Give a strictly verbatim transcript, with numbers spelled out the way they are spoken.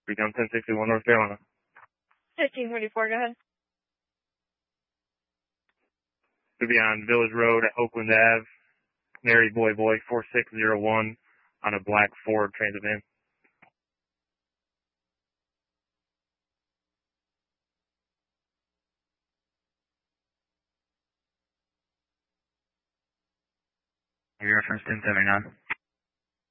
Recon ten sixty-one, North Carolina. fifteen forty-four, go ahead. Should be on Village Road at Oakland Ave, Mary Boy Boy four six zero one on a black Ford Transit van. Your reference ten seventy-nine.